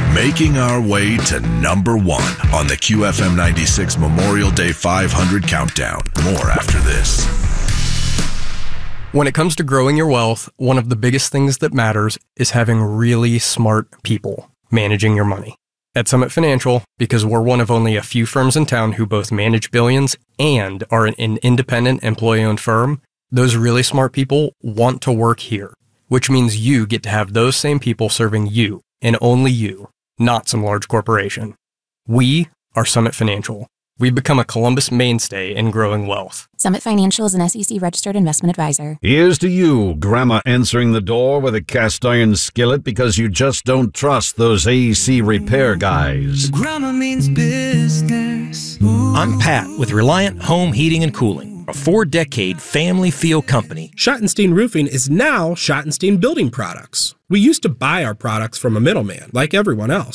Making our way to number one on the QFM 96 Memorial Day 500 Countdown. More after this. When it comes to growing your wealth, one of the biggest things that matters is having really smart people managing your money. At Summit Financial, because we're one of only a few firms in town who both manage billions and are an independent employee-owned firm, those really smart people want to work here, which means you get to have those same people serving you and only you, not some large corporation. We are Summit Financial. We've become a Columbus mainstay in growing wealth. Summit Financial is an SEC-registered investment advisor. Here's to you, Grandma answering the door with a cast iron skillet because you just don't trust those AC repair guys. Grandma means business. I'm Pat with Reliant Home Heating and Cooling, a 4-decade family feel company. Schottenstein Roofing is now Schottenstein Building Products. We used to buy our products from a middleman, like everyone else.